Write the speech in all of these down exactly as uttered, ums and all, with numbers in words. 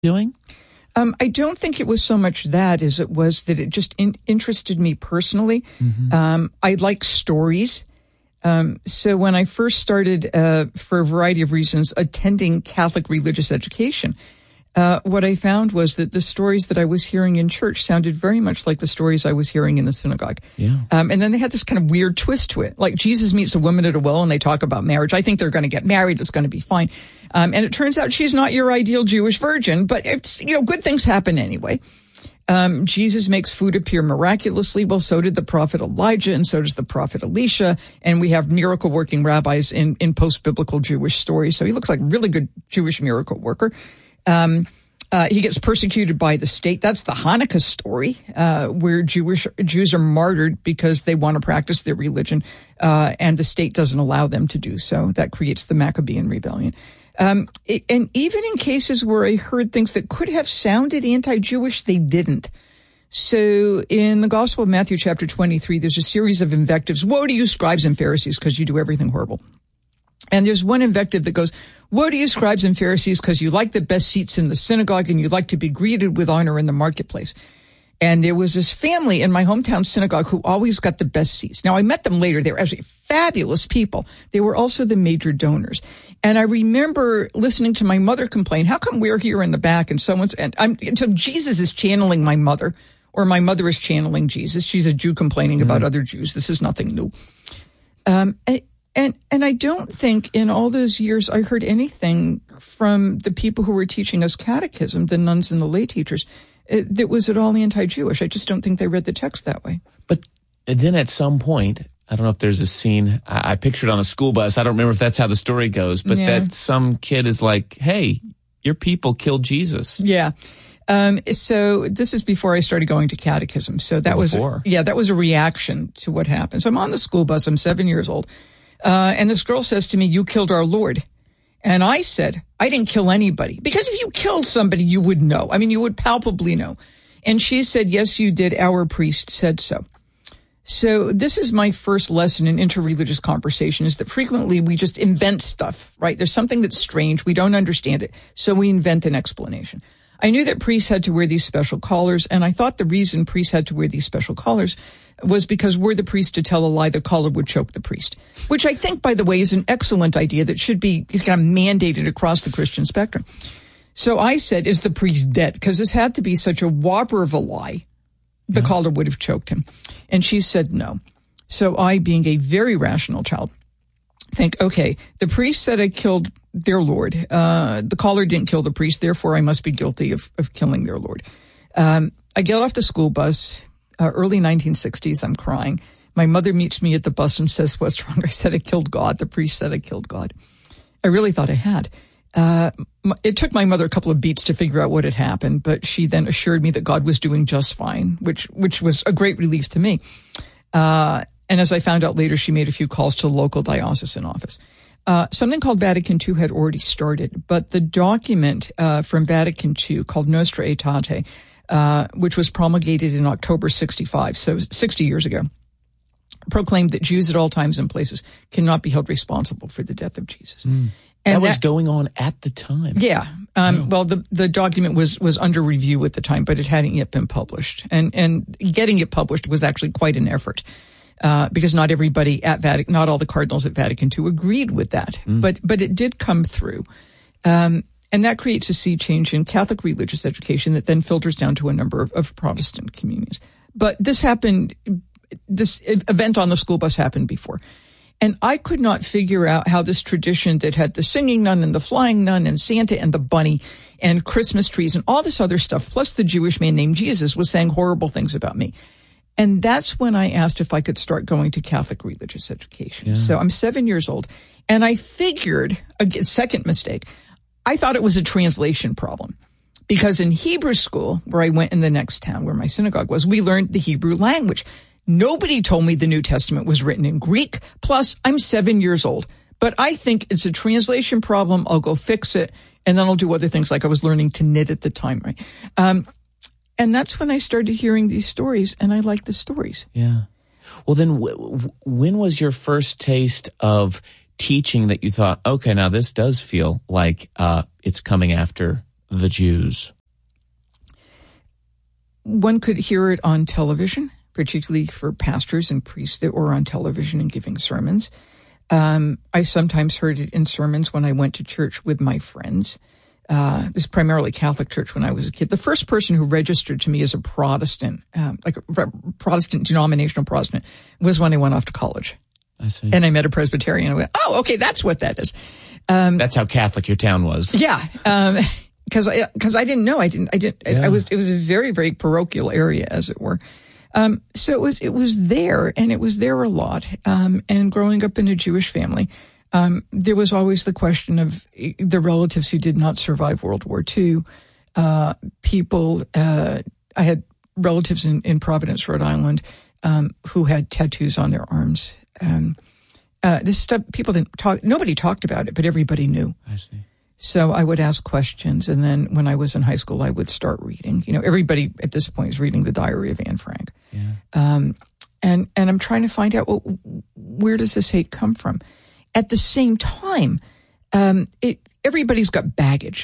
doing? Um, I don't think it was so much that as it was that it just in- interested me personally. Mm-hmm. Um, I like stories. Um, so when I first started, uh, for a variety of reasons, attending Catholic religious education, uh, what I found was that the stories that I was hearing in church sounded very much like the stories I was hearing in the synagogue. Yeah. Um, and then they had this kind of weird twist to it. Like Jesus meets a woman at a well and they talk about marriage. I think they're going to get married. It's going to be fine. Um, and it turns out she's not your ideal Jewish virgin, but it's, you know, good things happen anyway. Um, Jesus makes food appear miraculously. Well, so did the prophet Elijah, and so does the prophet Elisha. And we have miracle working rabbis in, in post-biblical Jewish stories. So he looks like a really good Jewish miracle worker. Um, uh, he gets persecuted by the state. That's the Hanukkah story, uh, where Jewish Jews are martyred because they want to practice their religion, uh, and the state doesn't allow them to do so. That creates the Maccabean rebellion. Um, it, and even in cases where I heard things that could have sounded anti-Jewish, they didn't. So in the Gospel of Matthew, chapter twenty-three, there's a series of invectives. Woe to you, scribes and Pharisees, because you do everything horrible. And there's one invective that goes, woe to you, scribes and Pharisees, because you like the best seats in the synagogue and you like to be greeted with honor in the marketplace. And there was this family in my hometown synagogue who always got the best seats. Now, I met them later. They were actually fabulous people. They were also the major donors. And I remember listening to my mother complain, how come we're here in the back and someone's, and I'm, so Jesus is channeling my mother, or my mother is channeling Jesus. She's a Jew complaining mm-hmm. about other Jews. This is nothing new. Um, I, And and I don't think in all those years I heard anything from the people who were teaching us catechism, the nuns and the lay teachers, it, that was at all anti-Jewish. I just don't think they read the text that way. But then at some point, I don't know if there's a scene, I, I pictured on a school bus, I don't remember if that's how the story goes, but yeah. that some kid is like, hey, your people killed Jesus. Yeah. Um, so this is before I started going to catechism. So that before. was, yeah, that was a reaction to what happened. So I'm on the school bus. I'm seven years old. Uh, and this girl says to me, you killed our Lord. And I said, I didn't kill anybody. Because if you killed somebody, you would know. I mean, you would palpably know. And she said, yes, you did. Our priest said so. So this is my first lesson in interreligious conversation, is that frequently we just invent stuff, right? There's something that's strange. We don't understand it. So we invent an explanation. I knew that priests had to wear these special collars, and I thought the reason priests had to wear these special collars was because were the priest to tell a lie, the collar would choke the priest, which I think, by the way, is an excellent idea that should be kind of mandated across the Christian spectrum. So I said, is the priest dead? Because this had to be such a whopper of a lie. The yeah. collar would have choked him. And she said no. So I, being a very rational child, think, okay, the priest said I killed their Lord. Uh, the collar didn't kill the priest, therefore I must be guilty of, of killing their Lord. Um, I get off the school bus. Uh, early nineteen sixties, I'm crying. My mother meets me at the bus and says, what's wrong? I said I killed God. The priest said I killed God. I really thought I had. Uh, it took my mother a couple of beats to figure out what had happened, but she then assured me that God was doing just fine, which which was a great relief to me. Uh, and as I found out later, she made a few calls to the local diocesan office. Uh, something called Vatican Two had already started, but the document uh, from Vatican Two called Nostra Aetate, Uh, which was promulgated in October sixty-five, so sixty years ago, proclaimed that Jews at all times and places cannot be held responsible for the death of Jesus. Mm. And that was that, going on at the time. Yeah. Um, oh. Well, the, the document was, was under review at the time, but it hadn't yet been published. And, and getting it published was actually quite an effort, uh, because not everybody at Vatican, not all the cardinals at Vatican Two agreed with that. Mm. But, but it did come through. Um, And that creates a sea change in Catholic religious education that then filters down to a number of, of Protestant communions. But this happened, this event on the school bus happened before. And I could not figure out how this tradition that had the singing nun and the flying nun and Santa and the bunny and Christmas trees and all this other stuff, plus the Jewish man named Jesus, was saying horrible things about me. And that's when I asked if I could start going to Catholic religious education. Yeah. So I'm seven years old. And I figured, a second mistake, I thought it was a translation problem, because in Hebrew school, where I went in the next town where my synagogue was, we learned the Hebrew language. Nobody told me the New Testament was written in Greek. Plus, I'm seven years old. But I think it's a translation problem. I'll go fix it, and then I'll do other things, like I was learning to knit at the time, right? Um, and that's when I started hearing these stories, and I liked the stories. Yeah. Well, then w- when was your first taste of teaching that you thought, okay, now this does feel like uh, it's coming after the Jews? One could hear it on television, particularly for pastors and priests that were on television and giving sermons. Um, I sometimes heard it in sermons when I went to church with my friends. Uh, it was primarily Catholic church when I was a kid. The first person who registered to me as a Protestant, um, like a Protestant, denominational Protestant, was when I went off to college. I see. And I met a Presbyterian. I went, oh, okay, that's what that is. Um, that's how Catholic your town was. Yeah. Um, cause I, cause I didn't know. I didn't, I didn't, yeah. I, I was, it was a very, very parochial area, as it were. Um, so it was, it was there, and it was there a lot. Um, and growing up in a Jewish family, um, there was always the question of the relatives who did not survive World War Two. Uh, people, uh, I had relatives in, in Providence, Rhode Island, um, who had tattoos on their arms. Um, uh, this stuff, people didn't talk, nobody talked about it, but everybody knew. I see. So I would ask questions, and then when I was in high school, I would start reading. You know, everybody at this point is reading the Diary of Anne Frank. Yeah. Um, and, and I'm trying to find out, well, where does this hate come from? At the same time, um, it, everybody's got baggage.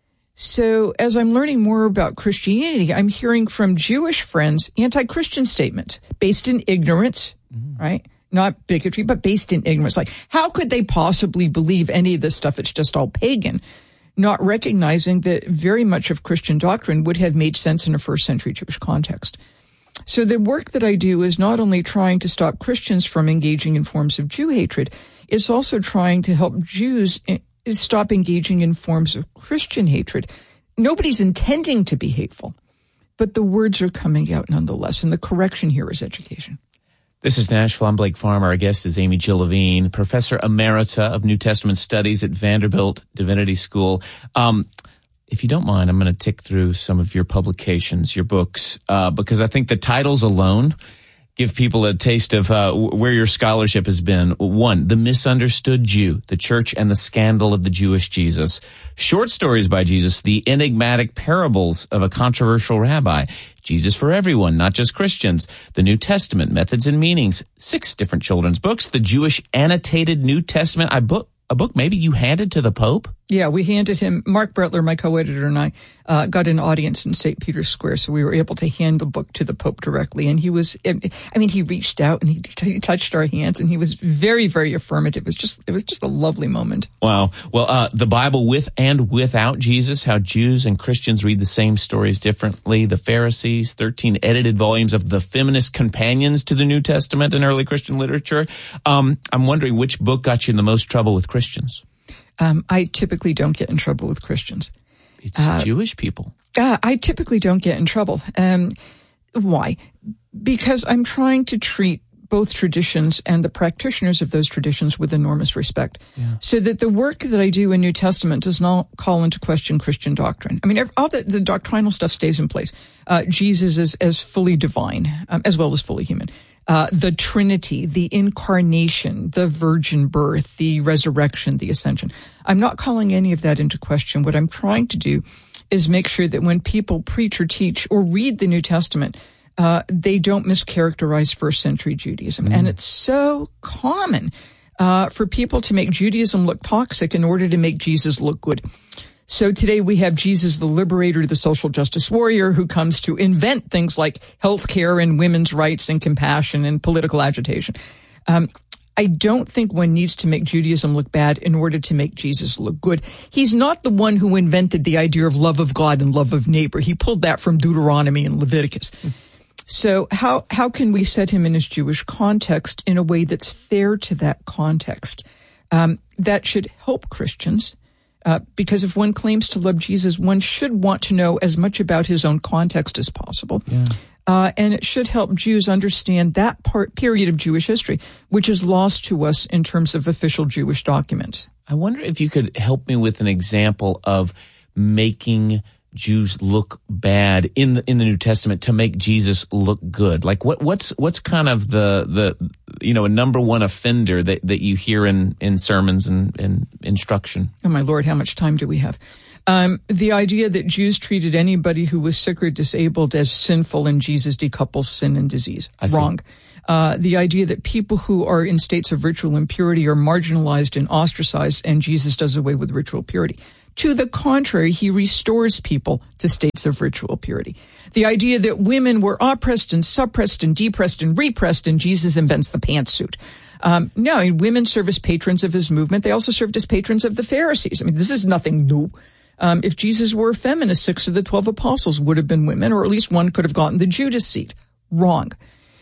So as I'm learning more about Christianity, I'm hearing from Jewish friends anti-Christian statements based in ignorance, mm-hmm. right? Not bigotry, but based in ignorance. Like, how could they possibly believe any of this stuff? It's just all pagan, not recognizing that very much of Christian doctrine would have made sense in a first century Jewish context. So the work that I do is not only trying to stop Christians from engaging in forms of Jew hatred, it's also trying to help Jews stop engaging in forms of Christian hatred. Nobody's intending to be hateful, but the words are coming out nonetheless, and the correction here is education. This is Nashville. I'm Blake Farmer. Our guest is Amy Jill Levine, Professor Emerita of New Testament Studies at Vanderbilt Divinity School. Um, if you don't mind, I'm going to tick through some of your publications, your books, uh, because I think the titles alone give people a taste of uh, where your scholarship has been. One, The Misunderstood Jew, The Church and the Scandal of the Jewish Jesus. Short Stories by Jesus, The Enigmatic Parables of a Controversial Rabbi. Jesus for Everyone, Not Just Christians. The New Testament, Methods and Meanings. Six different children's books. The Jewish Annotated New Testament, I book, a book maybe you handed to the Pope? Yeah, we handed him, Mark Brettler, my co-editor, and I uh, got an audience in Saint Peter's Square, so we were able to hand the book to the Pope directly. And he was, I mean, he reached out and he, t- he touched our hands, and he was very, very affirmative. It was just, it was just a lovely moment. Wow. Well, uh, the Bible with and without Jesus, how Jews and Christians read the same stories differently. The Pharisees, thirteen edited volumes of the feminist companions to the New Testament in early Christian literature. Um, I'm wondering which book got you in the most trouble with Christians? Um, I typically don't get in trouble with Christians. It's uh, Jewish people. Uh, I typically don't get in trouble. Um, why? Because I'm trying to treat both traditions and the practitioners of those traditions with enormous respect. Yeah. So that the work that I do in New Testament does not call into question Christian doctrine. I mean, all the, the doctrinal stuff stays in place. Uh, Jesus is as fully divine, um, as well as fully human. Uh, the Trinity, the incarnation, the virgin birth, the resurrection, the ascension. I'm not calling any of that into question. What I'm trying to do is make sure that when people preach or teach or read the New Testament, uh, they don't mischaracterize first century Judaism. Mm. And it's so common uh, for people to make Judaism look toxic in order to make Jesus look good. So today we have Jesus, the liberator, the social justice warrior, who comes to invent things like healthcare and women's rights and compassion and political agitation. Um, I don't think one needs to make Judaism look bad in order to make Jesus look good. He's not the one who invented the idea of love of God and love of neighbor. He pulled that from Deuteronomy and Leviticus. So how, how can we set him in his Jewish context in a way that's fair to that context? Um, that should help Christians. Uh, because if one claims to love Jesus, one should want to know as much about his own context as possible. Yeah. Uh, and it should help Jews understand that part, period of Jewish history, which is lost to us in terms of official Jewish documents. I wonder if you could help me with an example of making Jews look bad in the in the New Testament to make Jesus look good. Like what what's what's kind of the the you know a number one offender that, that you hear in, in sermons and, and instruction? Oh my Lord, how much time do we have? Um, the idea that Jews treated anybody who was sick or disabled as sinful, and Jesus decouples sin and disease. Wrong. Uh, the idea that people who are in states of ritual impurity are marginalized and ostracized, and Jesus does away with ritual purity. To the contrary, he restores people to states of ritual purity. The idea that women were oppressed and suppressed and depressed and repressed, and Jesus invents the pantsuit. Um, no, I mean, women serve as patrons of his movement. They also served as patrons of the Pharisees. I mean, this is nothing new. Um, if Jesus were a feminist, six of the twelve apostles would have been women, or at least one could have gotten the Judas seat. Wrong.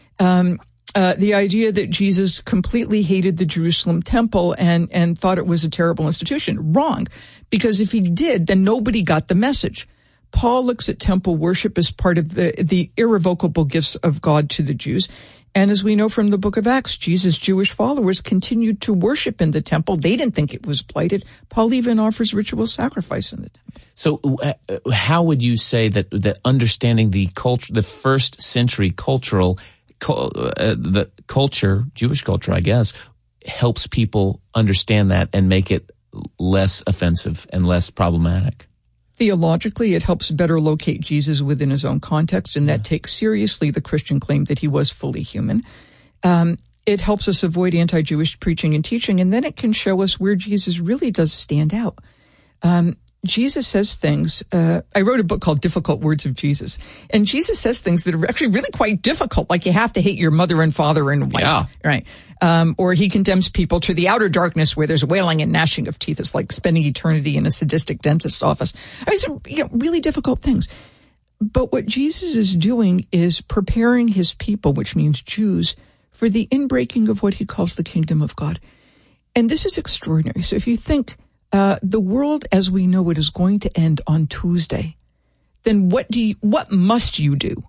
Um, uh, the idea that Jesus completely hated the Jerusalem temple and, and thought it was a terrible institution. Wrong. Because if he did, then nobody got the message. Paul looks at temple worship as part of the, the irrevocable gifts of God to the Jews. And as we know from the book of Acts, Jesus' Jewish followers continued to worship in the temple. They didn't think it was blighted. Paul even offers ritual sacrifice in the temple. So uh, how would you say that, that understanding the culture, the first century cultural, uh, the culture, Jewish culture, I guess, helps people understand that and make it less offensive and less problematic? Theologically, it helps better locate Jesus within his own context, and that takes seriously the Christian claim that he was fully human. Um, it helps us avoid anti-Jewish preaching and teaching, and then it can show us where Jesus really does stand out. Um, Jesus says things, uh, I wrote a book called Difficult Words of Jesus, and Jesus says things that are actually really quite difficult, like you have to hate your mother and father and wife, yeah. right? Um, or he condemns people to the outer darkness where there's wailing and gnashing of teeth. It's like spending eternity in a sadistic dentist's office. I mean, some, you know, really difficult things. But what Jesus is doing is preparing his people, which means Jews, for the inbreaking of what he calls the kingdom of God. And this is extraordinary. So if you think uh, the world as we know it is going to end on Tuesday, then what do you, what must you do?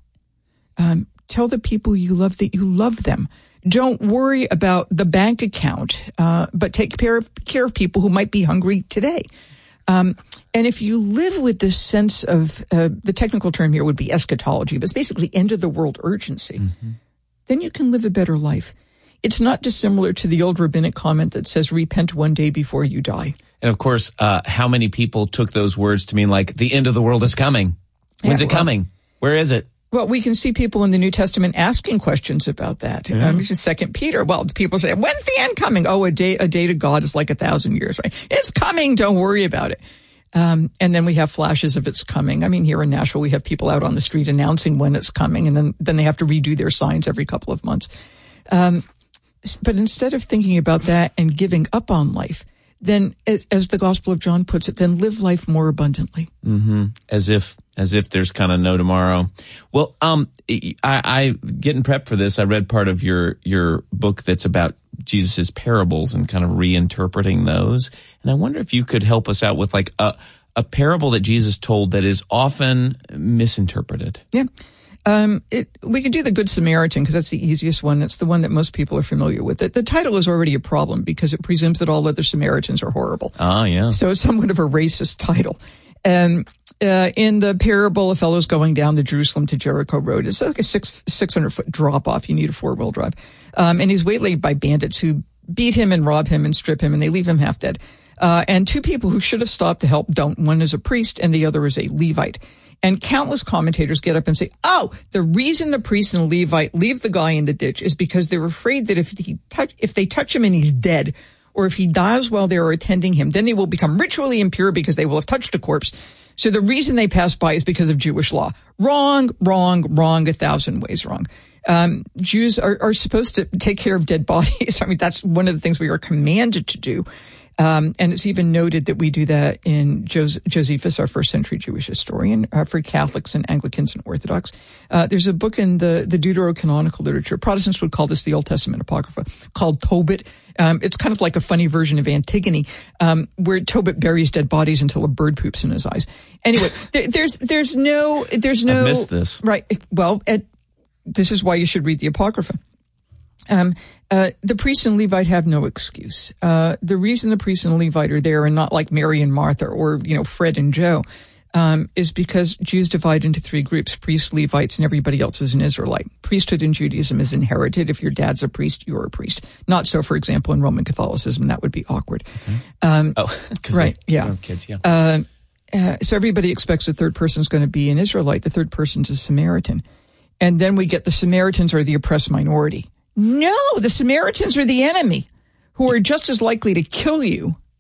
Um, tell the people you love that you love them. Don't worry about the bank account, uh, but take care of, care of people who might be hungry today. Um, and if you live with this sense of, uh, the technical term here would be eschatology, but it's basically end of the world urgency, mm-hmm. then you can live a better life. It's not dissimilar to the old rabbinic comment that says, repent one day before you die. And of course, uh, how many people took those words to mean like the end of the world is coming? When's yeah, it well, coming? Where is it? Well, we can see people in the New Testament asking questions about that. Yeah. Um, which is Second Peter. Well, people say, when's the end coming? Oh, a day, a day to God is like a thousand years, right? It's coming. Don't worry about it. Um, and then we have flashes of it's coming. I mean, here in Nashville, we have people out on the street announcing when it's coming, and then, then they have to redo their signs every couple of months. Um, but instead of thinking about that and giving up on life, then as, as the Gospel of John puts it, then live life more abundantly. Mm-hmm. As if, as if there's kind of no tomorrow. Well, um, I, I, getting prepped for this, I read part of your, your book that's about Jesus's parables and kind of reinterpreting those. And I wonder if you could help us out with like a, a parable that Jesus told that is often misinterpreted. Yeah. Um, it, we could do the Good Samaritan because that's the easiest one. It's the one that most people are familiar with. The, the title is already a problem because it presumes that all other Samaritans are horrible. Ah, yeah. So it's somewhat of a racist title. And uh, in the parable, a fellow's going down the Jerusalem to Jericho road. It's like a six six hundred foot drop off. You need a four wheel drive, um, and he's waylaid by bandits who beat him and rob him and strip him, and they leave him half dead. Uh, and two people who should have stopped to help don't. One is a priest, and the other is a Levite. And countless commentators get up and say, oh, the reason the priest and Levite leave the guy in the ditch is because they're afraid that if he touch, if they touch him and he's dead, or if he dies while they are attending him, then they will become ritually impure because they will have touched a corpse. So the reason they pass by is because of Jewish law. Wrong, wrong, wrong, a thousand ways wrong. Um, Jews are, are supposed to take care of dead bodies. I mean, that's one of the things we are commanded to do. Um, and it's even noted that we do that in Jos- Josephus, our first century Jewish historian, uh, for Catholics and Anglicans and Orthodox. Uh, there's a book in the, the Deuterocanonical literature. Protestants would call this the Old Testament Apocrypha, called Tobit. Um, it's kind of like a funny version of Antigone, um, where Tobit buries dead bodies until a bird poops in his eyes. Anyway, there, there's, there's no, there's no. I missed this. Right. Well, at, this is why you should read the Apocrypha. Um, uh, the priest and Levite have no excuse. Uh, the reason the priest and Levite are there and not like Mary and Martha or, you know, Fred and Joe, um, is because Jews divide into three groups, priests, Levites, and everybody else is an Israelite. Priesthood in Judaism is inherited. If your dad's a priest, you're a priest. Not so, for example, in Roman Catholicism. That would be awkward. Okay. Um, oh, because right, they yeah. have kids, yeah. Uh, uh, so everybody expects the third person's going to be an Israelite. The third person's a Samaritan. And then we get the Samaritans are the oppressed minority. No, the Samaritans are the enemy who are just as likely to kill you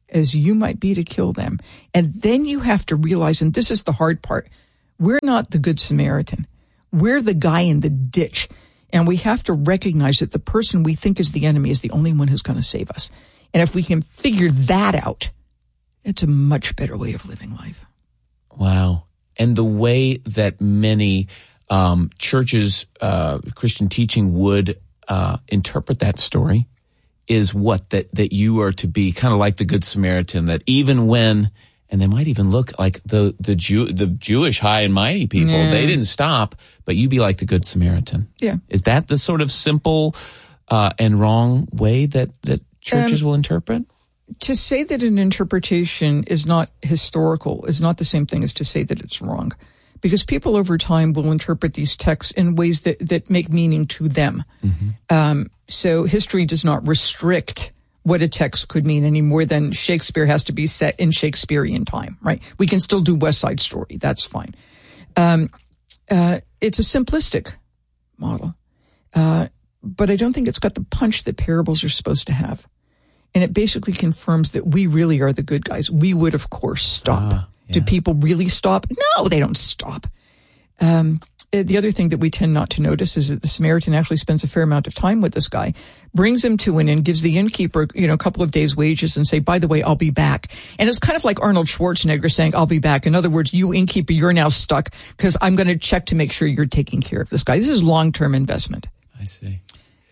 as you might be to kill them. And then you have to realize, and this is the hard part, we're not the Good Samaritan. We're the guy in the ditch. And we have to recognize that the person we think is the enemy is the only one who's going to save us. And if we can figure that out, it's a much better way of living life. Wow. And the way that many um, churches, uh, Christian teaching would uh, interpret that story is what? That that you are to be kind of like the Good Samaritan, that even when, and they might even look like the the Jew, the Jewish high and mighty people, yeah. They didn't stop, but you be like the Good Samaritan. Yeah. Is that the sort of simple uh, and wrong way that, that churches um, will interpret? To say that an interpretation is not historical is not the same thing as to say that it's wrong. Because people over time will interpret these texts in ways that, that make meaning to them. Mm-hmm. Um, so history does not restrict what a text could mean any more than Shakespeare has to be set in Shakespearean time, right? We can still do West Side Story. That's fine. Um, uh, it's a simplistic model. Uh, but I don't think it's got the punch that parables are supposed to have. And it basically confirms that we really are the good guys. We would, of course, stop. Ah, yeah. Do people really stop? No, they don't stop. Um, the other thing that we tend not to notice is that the Samaritan actually spends a fair amount of time with this guy, brings him to an inn, gives the innkeeper, you know, a couple of days' wages and say, by the way, I'll be back. And it's kind of like Arnold Schwarzenegger saying, I'll be back. In other words, you innkeeper, you're now stuck because I'm going to check to make sure you're taking care of this guy. This is long-term investment. I see.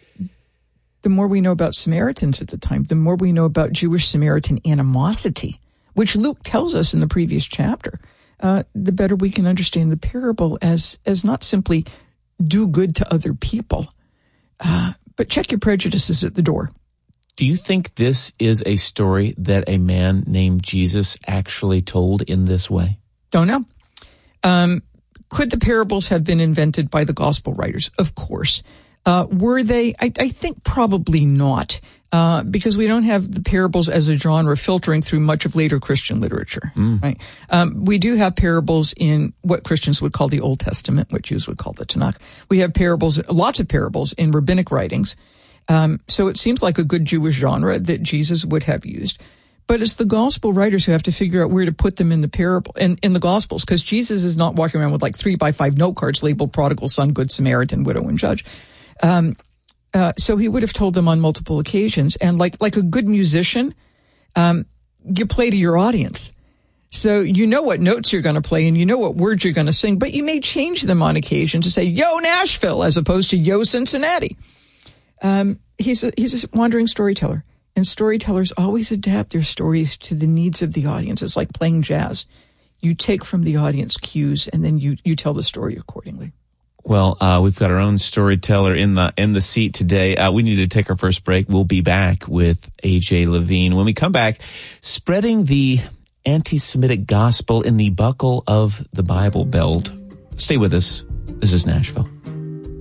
The more we know about Samaritans at the time, the more we know about Jewish Samaritan animosity, which Luke tells us in the previous chapter, uh, the better we can understand the parable as as not simply do good to other people, uh, but check your prejudices at the door. Do you think this is a story that a man named Jesus actually told in this way? Don't know. Um, could the parables have been invented by the gospel writers? Of course. Uh, were they? I, I think probably not, uh, because we don't have the parables as a genre filtering through much of later Christian literature, mm. right? Um, we do have parables in what Christians would call the Old Testament, what Jews would call the Tanakh. We have parables, lots of parables in rabbinic writings. Um, so it seems like a good Jewish genre that Jesus would have used. But it's the gospel writers who have to figure out where to put them in the parable, in, in the gospels, because Jesus is not walking around with like three by five note cards labeled prodigal son, good Samaritan, widow, and judge. Um, uh, so he would have told them on multiple occasions. And like, like a good musician, um, you play to your audience. So you know what notes you're going to play and you know what words you're going to sing, but you may change them on occasion to say, yo, Nashville, as opposed to yo, Cincinnati. Um, he's a, he's a wandering storyteller, and storytellers always adapt their stories to the needs of the audience. It's like playing jazz. You take from the audience cues and then you, you tell the story accordingly. Well, uh, we've got our own storyteller in the in the seat today. Uh, we need to take our first break. We'll be back with A J Levine. When we come back, spreading the anti-Semitic gospel in the buckle of the Bible Belt. Stay with us. This is Nashville.